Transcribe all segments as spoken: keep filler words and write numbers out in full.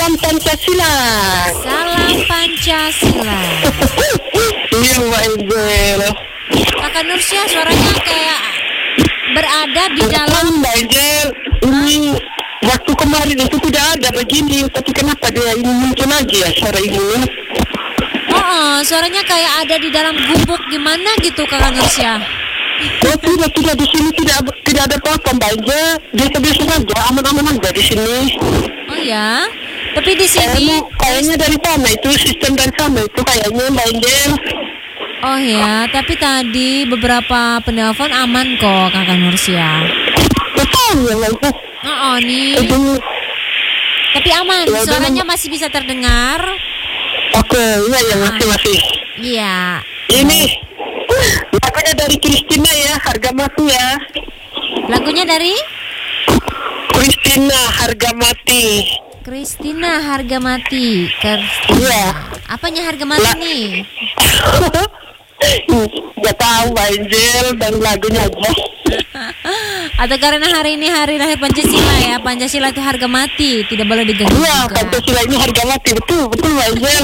Salam Pancasila. Salam Pancasila. Iya Mbak Angel. Kakak Nursya suaranya kayak berada di dalam. Mbak Angel, ini waktu kemarin itu tidak ada begini, tapi kenapa dia ini muncul lagi ya suara ini? Oh, suaranya kayak ada di dalam gubuk gimana gitu Kakak Nursya. Oh tidak, tidak di sini tidak tidak ada apa-apa Mbak Angel. Biasa-biasa saja, aman-aman aja di sini. Oh ya, tapi di sini Kayaknya, kayaknya dari sana itu sistem dari sana itu kayaknya Mbak Angel. oh ya, tapi tadi beberapa penelpon aman kok Kakak Nursya. Betul ya Mbak Angel. Oh, oh nih, Itu, tapi aman, Ya, suaranya udah. masih bisa terdengar. oke, iya ya masih masih. Iya. Ini lagunya dari Christina ya, harga mati ya. Lagunya dari Christina, harga mati. Christina, Harga Mati. Christina. Iya. Apanya harga mati La- nih? Gak tahu Mbak Angel, dan lagunya aja. Atau karena hari ini hari lahir Pancasila ya? Pancasila itu harga mati, tidak boleh diganggu Iya, juga. Pancasila ini harga mati, betul, betul Mbak Angel.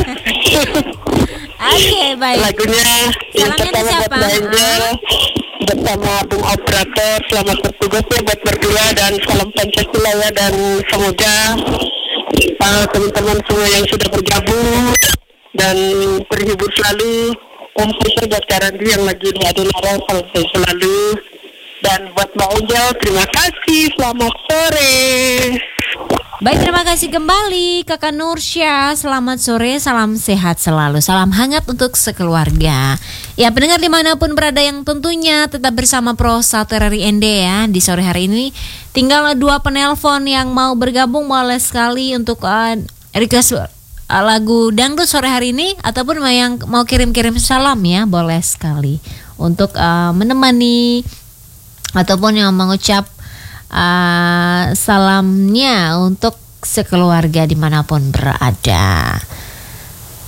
Oke, baik. Lagunya yang Salamnya pertama untuk buat siapa? Mbak Angel bersama Bung Operator, selamat bertugas ya buat berdua, dan salam Pancasila ya, dan semoga uh, teman-teman semua yang sudah bergabung dan terhibur selalu. Om spesial buat Karandi yang lagi di Adinara, salam sehat selalu. Dan buat Mbak Angel, terima kasih, selamat sore. Baik, terima kasih kembali Kakak Nursya. Selamat sore, salam sehat selalu, salam hangat untuk sekeluarga. Ya, pendengar dimanapun berada yang tentunya tetap bersama Pro satu R R I N D ya. Di sore hari ini tinggal dua penelpon yang mau bergabung, boleh sekali untuk uh, request uh, lagu dangdut sore hari ini, ataupun yang mau kirim-kirim salam ya, boleh sekali untuk uh, menemani ataupun yang mengucap uh, salamnya untuk sekeluarga dimanapun berada.